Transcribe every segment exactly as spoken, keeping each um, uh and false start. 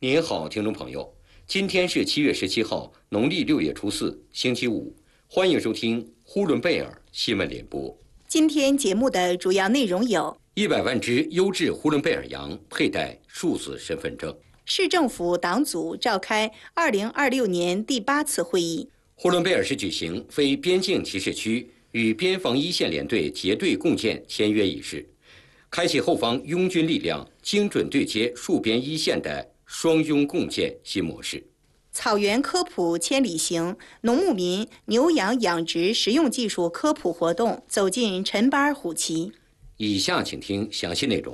您好，听众朋友，今天是七月十七号，农历六月初四，星期五。欢迎收听呼伦贝尔新闻联播。 今天节目的主要内容有： 一百万只优质呼伦贝尔羊佩戴数字身份证； 市政府党组召开二零二六年第八次会议； 呼伦贝尔市举行非边境提示区与边防一线联队结对共建签约仪式，开启后方拥军力量精准对接戍边一线的双拥共建新模式。 草原科普千里行，农牧民牛羊养殖实用技术科普活动走进陈巴尔虎旗。 以下请听详细内容。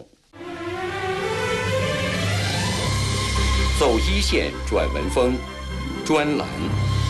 走一线转文风专栏。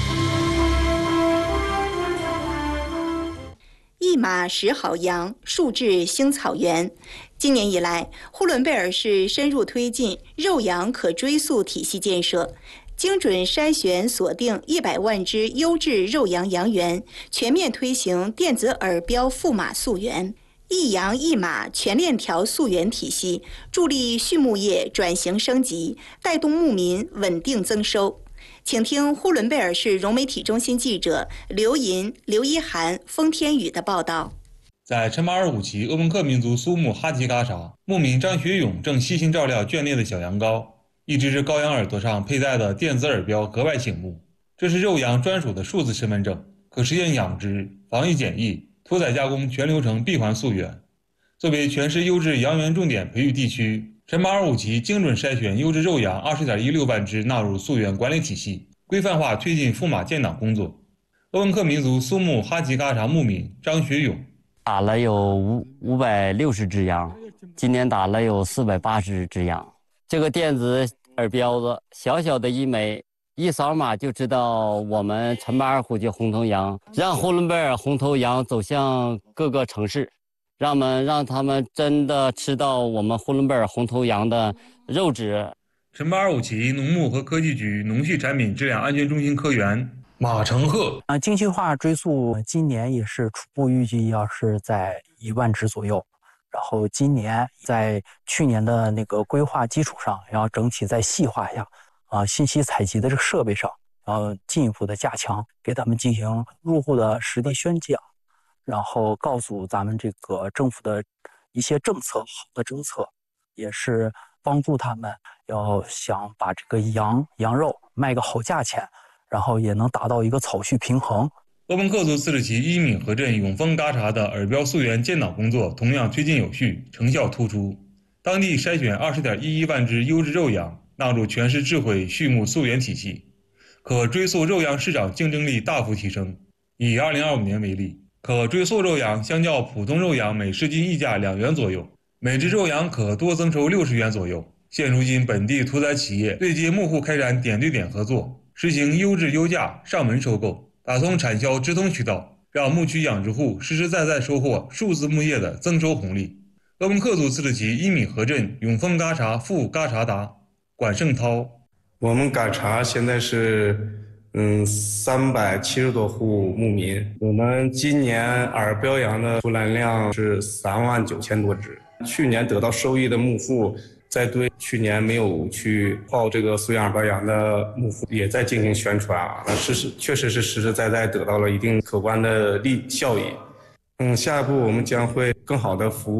一马十好羊，树至兴草原。今年以来，呼伦贝尔市深入推进肉羊可追溯体系建设，精准筛选锁定一百万只优质肉羊羊源，全面推行电子耳标赋码溯源、一羊一码全链条溯源体系，助力畜牧业转型升级，带动牧民稳定增收。请听呼伦贝尔市融媒体中心记者刘银、刘一涵、封天宇的报道。 在陈巴尔虎旗鄂温克民族苏木哈吉嘎查，牧民张学勇正细心照料圈内的小羊羔，一只只羔羊耳朵上佩戴的电子耳标格外醒目。这是肉羊专属的数字身份证，可实现养殖、防疫检疫、屠宰加工全流程闭环溯源。作为全市优质羊源重点培育地区，陈巴尔虎旗精准筛选优质肉羊 二十点一六万只纳入溯源管理体系，规范化推进赋码建档工作。鄂温克民族苏木哈吉嘎查牧民张学勇， 打了有五五百六十只羊，今年打了有四百八十只羊。这个电子耳标子小小的一枚，一扫码就知道我们陈巴尔虎旗红头羊，让呼伦贝尔红头羊走向各个城市，让我们让他们真的吃到我们呼伦贝尔红头羊的肉质。 陈巴尔虎旗农牧和科技局农畜产品质量安全中心科员马成鹤啊，精细化追溯今年也是初步预计要是在一万只左右，然后今年在去年的那个规划基础上，然后整体再细化一下啊，信息采集的这个设备上，然后进一步的加强，给他们进行入户的实地宣讲，然后告诉咱们这个政府的一些政策，好的政策，也是帮助他们要想把这个羊羊肉卖个好价钱。然后也能达到一个草畜平衡。 鄂温克族自治区伊敏河镇永丰嘎查的耳标溯源建档工作同样推进有序，成效突出。当地筛选 二十点一一万只优质肉羊，纳入全市智慧畜牧溯源体系，可追溯肉羊市场竞争力大幅提升。以二零二五年为例，可追溯肉羊相较普通肉羊每市斤溢价两元左右，每只肉羊可多增收六十元左右。现如今，本地屠宰企业对接牧户开展点对点合作，实行优质优价上门收购，打通产销直通渠道，让牧区养殖户实实在在收获数字牧业的增收红利。鄂温克族自治区伊敏河镇永丰嘎查副嘎查达管胜涛， 我们嘎查现在是嗯三百七十多户牧民，我们今年耳标羊的出栏量是三万九千多只，去年得到收益的牧户在对去年没有去报这个素养耳标羊的牧户也在进行宣传啊，那是是确实是实实在在得到了一定可观的利效益。嗯，下一步我们将会更好的服务